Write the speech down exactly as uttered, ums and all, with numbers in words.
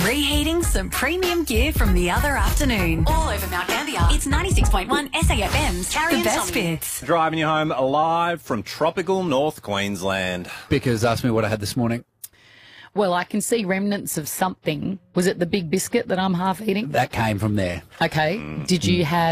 Reheating some premium gear from the other afternoon. All over Mount Gambier. It's ninety-six point one S A F M's Carrie The Best Bits. Driving you home live from tropical North Queensland. Bickers asked me what I had this morning. Well, I can see remnants of something. Was it the big biscuit that I'm half eating? That came from there. Okay. Did you have